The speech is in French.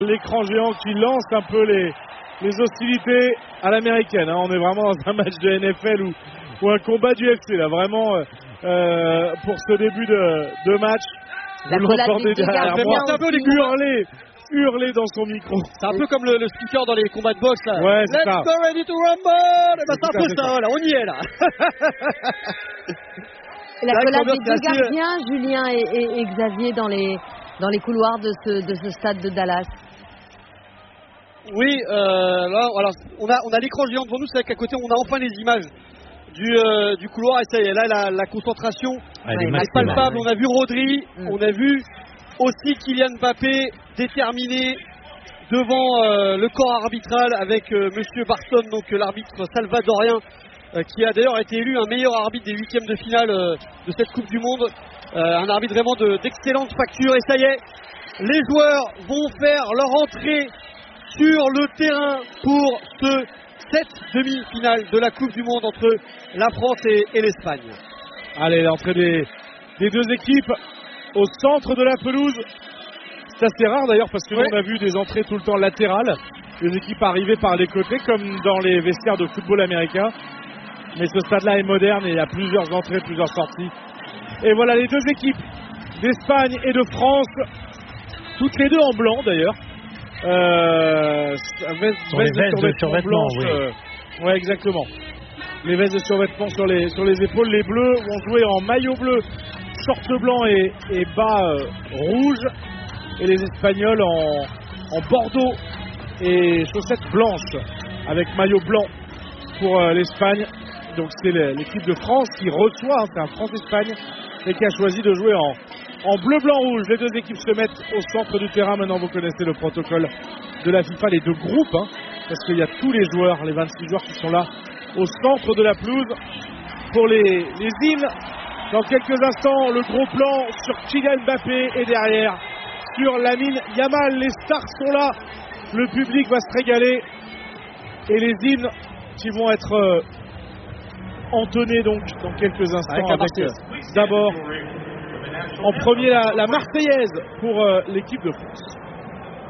L'écran géant qui lance un peu les hostilités à l'américaine. Hein. On est vraiment dans un match de NFL ou un combat d'UFC là. Vraiment pour ce début de match. La vous l'entendez derrière moi hurler dans son micro. C'est un peu comme le speaker dans les combats de boxe là. Ouais, c'est Let's ça. go ready to rumble. C'est un peu ça, voilà, on y est là. La collade des deux gardiens, Julien et Xavier, dans les couloirs de ce stade de Dallas. Oui, là, alors, on a l'écran géant devant nous, c'est vrai qu'à côté on a enfin les images du couloir et ça y est, là la concentration est palpable. On a vu Rodri, on a vu aussi Kylian Mbappé déterminé devant le corps arbitral avec Monsieur Barton, donc l'arbitre salvadorien qui a d'ailleurs été élu un meilleur arbitre des huitièmes de finale de cette Coupe du Monde, un arbitre vraiment d'excellente facture. Et ça y est, les joueurs vont faire leur entrée sur le terrain pour cette demi-finale de la Coupe du Monde entre la France et l'Espagne. Allez, l'entrée des deux équipes au centre de la pelouse. C'est assez rare d'ailleurs parce que on a vu des entrées tout le temps latérales, des équipes arrivées par les côtés comme dans les vestiaires de football américain. Mais ce stade-là est moderne et il y a plusieurs entrées, plusieurs sorties. Et voilà les deux équipes d'Espagne et de France, toutes les deux en blanc d'ailleurs. Les vestes de survêtement, oui. Ouais, exactement. Les vestes de survêtement sur les épaules. Les bleus vont jouer en maillot bleu, short blanc et bas rouge. Et les Espagnols en bordeaux et chaussettes blanches avec maillot blanc pour l'Espagne. Donc c'est l'équipe de France qui reçoit, c'est un France-Espagne, et qui a choisi de jouer en bleu, blanc, rouge. Les deux équipes se mettent au centre du terrain. Maintenant, vous connaissez le protocole de la FIFA, les deux groupes, hein, parce qu'il y a tous les joueurs, les 26 joueurs qui sont là au centre de la pelouse pour les hymnes. Dans quelques instants, le gros plan sur Kylian Mbappé et derrière sur Lamine Yamal. Les stars sont là, le public va se régaler et les hymnes qui vont être entonnés donc dans quelques instants avec d'abord en premier la Marseillaise pour l'équipe de France.